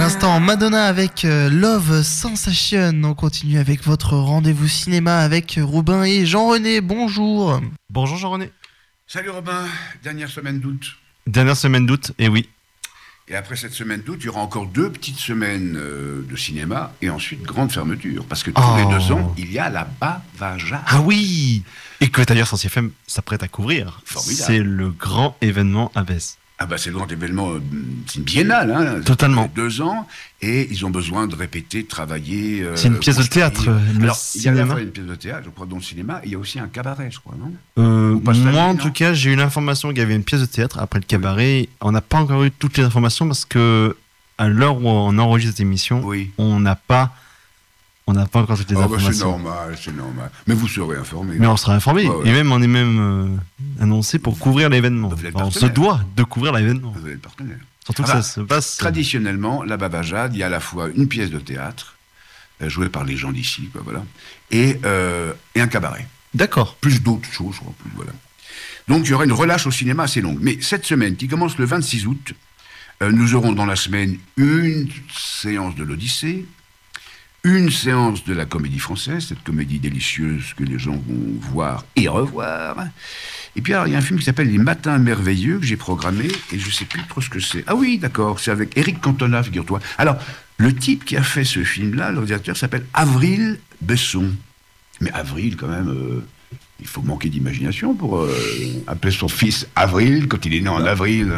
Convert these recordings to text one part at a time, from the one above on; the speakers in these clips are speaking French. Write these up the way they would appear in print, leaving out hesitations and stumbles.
l'instant, Madonna avec Love Sensation. On continue avec votre rendez-vous cinéma avec Robin et Jean-René. Bonjour. Bonjour Jean-René. Salut Robin, dernière semaine d'août. Dernière semaine d'août, et oui. Et après cette semaine d'août, il y aura encore 2 petites semaines de cinéma et ensuite grande fermeture. Parce que tous les 2 ans, il y a la Bavaja. Ah oui. Et que d'ailleurs Sensi FM s'apprête à couvrir. Formidable. C'est le grand événement à Besse. Ah bah c'est le grand événement, c'est une biennale, hein. Totalement. 2 ans, et ils ont besoin de répéter, de travailler. C'est une pièce de théâtre, le Alors, il y a à la cinéma. fois une pièce de théâtre, je crois, dans le cinéma, et il y a aussi un cabaret, je crois, non? Moi pas cette année, en non tout cas, j'ai eu l'information qu'il y avait une pièce de théâtre après le cabaret. On n'a pas encore eu toutes les informations parce que à l'heure où on enregistre cette émission, Oui. on n'a pas encore toutes les informations. C'est normal. Mais vous serez informés. Mais on sera informé. Ouais. Et même on est annoncé pour couvrir l'événement. Vous êtes Enfin, on se partenaire. doit de couvrir l'événement. Vous avez le partenaire. Surtout que Ah bah, ça se passe. Traditionnellement, la Bavajade, il y a à la fois une pièce de théâtre, jouée par les gens d'ici, quoi, voilà, et un cabaret. D'accord. Plus d'autres choses, je crois. Voilà. Donc il y aura une relâche au cinéma assez longue. Mais cette semaine, qui commence le 26 août, nous aurons dans la semaine une séance de l'Odyssée, une séance de la Comédie Française, cette comédie délicieuse que les gens vont voir et revoir. Et puis alors, il y a un film qui s'appelle Les Matins Merveilleux, que j'ai programmé, et je ne sais plus trop ce que c'est. Ah oui, d'accord, c'est avec Éric Cantona, figure-toi. Alors, le type qui a fait ce film-là, le réalisateur, s'appelle Avril Besson. Mais Avril, quand même, il faut manquer d'imagination pour appeler son fils Avril quand il est né en avril.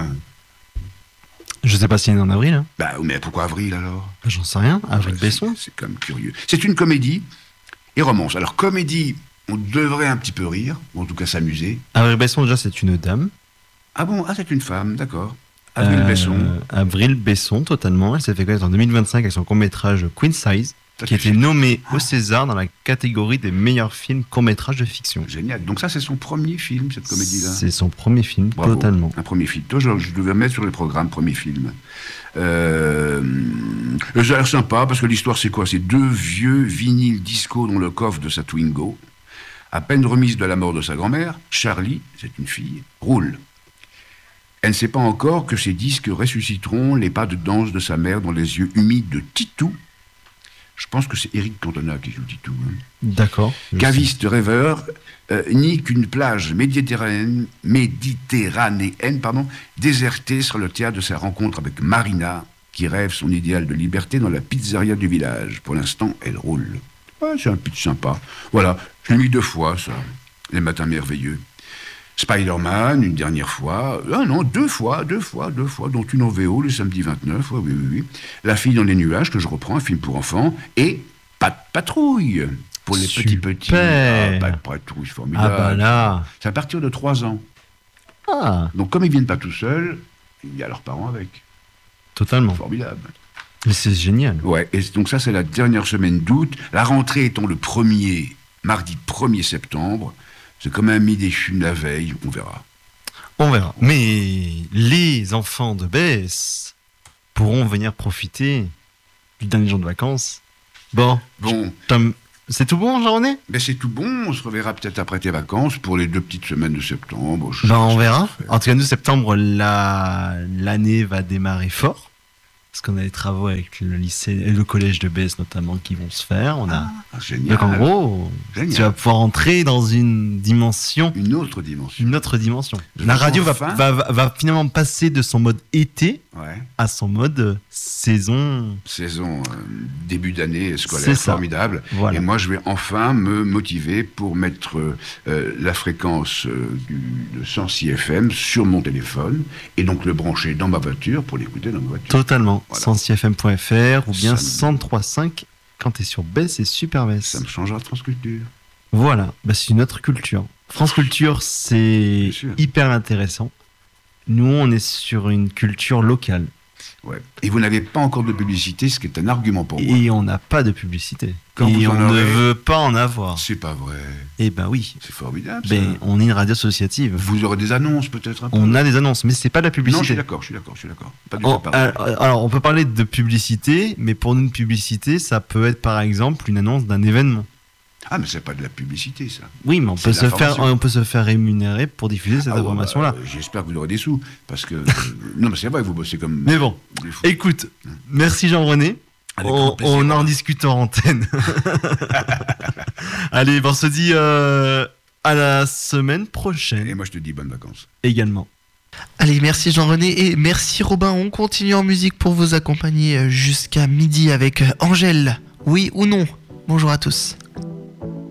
Je sais pas s'il est en avril. Hein. Bah, mais pourquoi Avril alors? J'en sais rien. Avril Besson. C'est quand même curieux. C'est une comédie et romance. Alors, comédie, on devrait un petit peu rire, ou en tout cas s'amuser. Avril Besson, déjà, c'est une dame. Ah bon? Ah, c'est une femme, d'accord. Avril Besson. Avril Besson, totalement. Elle s'est fait connaître en 2025 avec son court-métrage Queen Size, Ça, qui a c'est été nommé au César dans la catégorie des meilleurs films court-métrages de fiction. Génial. Donc ça, c'est son premier film, cette comédie-là. C'est son premier film, Bravo. totalement. Un premier film. Toi, je devais mettre sur le programme, premier film. Ça a l'air sympa, parce que l'histoire, c'est quoi? C'est 2 vieux vinyles disco dans le coffre de sa Twingo. À peine remise de la mort de sa grand-mère, Charlie, c'est une fille, roule. Elle ne sait pas encore que ces disques ressusciteront les pas de danse de sa mère dans les yeux humides de Titou. Je pense que c'est Éric Cantona qui joue Titou. Hein. D'accord. Caviste rêveur, ni qu'une plage méditerranéenne, désertée sur le théâtre de sa rencontre avec Marina, qui rêve son idéal de liberté dans la pizzeria du village. Pour l'instant, elle roule. Ouais, c'est un pitch sympa. Voilà, je l'ai mis 2 fois, ça. Les Matins Merveilleux. Spider-Man, une dernière fois. Ah non, 2 fois, dont une en VO, le samedi 29. Ouais, oui. La fille dans les nuages, que je reprends, un film pour enfants. Et Pas de patrouille pour les petits. Ah, pas de patrouille, c'est formidable. Ah bah là. C'est à partir de 3 ans. Ah, Donc comme ils viennent pas tout seuls, il y a leurs parents avec. totalement. Formidable. Mais c'est génial. Ouais, et donc ça c'est la dernière semaine d'août. La rentrée étant le mardi 1er septembre. C'est quand même mis des films la veille, on verra. On verra. Mais les enfants de Besse pourront venir profiter du dernier jour de vacances. Bon, c'est tout bon, Jean-René? Ben c'est tout bon, on se reverra peut-être après tes vacances pour les 2 petites semaines de septembre. On verra. En tout cas, nous, septembre, l'année va démarrer fort. Parce qu'on a des travaux avec le lycée et le collège de Besse notamment qui vont se faire. Génial. Donc en gros, Génial. tu vas pouvoir entrer dans une dimension. Une autre dimension. Une autre dimension. Je La vais radio enfin- va finalement passer de son mode été Ouais. à son mode saison. Saison, début d'année C'est scolaire, ça. formidable. Voilà. Et moi, je vais enfin me motiver pour mettre la fréquence de 106 FM sur mon téléphone et donc le brancher dans ma voiture pour l'écouter dans ma voiture. Totalement. Voilà. 106fm.fr ou bien Ça me- 103.5 quand tu es sur Besse et Super Besse. Ça me changera de France Culture. Voilà, c'est une autre culture. France Culture, c'est Bien sûr. hyper intéressant. Nous, on est sur une culture locale. Ouais. Et vous n'avez pas encore de publicité, ce qui est un argument pour moi. Et on n'a pas de publicité. Quand et vous en on ne aurez- veut pas en avoir. C'est pas vrai. Eh ben oui. C'est formidable. Ça. Ben, on est une radio associative. Vous aurez des annonces peut-être un peu. On a des annonces, mais c'est pas de la Non, je publicité. suis d'accord. Pas du Oh, tout pareil. alors, on peut parler de publicité, mais pour nous, une publicité, ça peut être par exemple une annonce d'un événement. Ah, mais c'est pas de la publicité, ça. Oui, mais on peut se faire rémunérer pour diffuser cette information-là. J'espère que vous aurez des sous, parce que... non, mais c'est vrai que vous bossez comme... Mais bon, écoute, merci Jean-René. On en discute en antenne. Allez, on se dit à la semaine prochaine. Et moi, je te dis bonnes vacances. Également. Allez, merci Jean-René et merci Robin. On continue en musique pour vous accompagner jusqu'à midi avec Angèle. Oui ou non? Bonjour à tous.